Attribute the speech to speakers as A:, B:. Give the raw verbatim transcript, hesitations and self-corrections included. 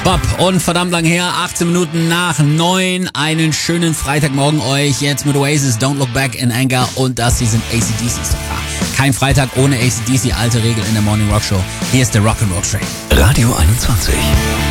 A: Bob und verdammt lang her, achtzehn Minuten nach neun. Einen schönen Freitagmorgen euch. Jetzt mit Oasis, Don't Look Back in Anger. Und das hier sind A C D C. Kein Freitag ohne A C D C, alte Regel in der Morning Rock Show. Hier ist der Rock'n'Roll Train.
B: Radio einundzwanzig.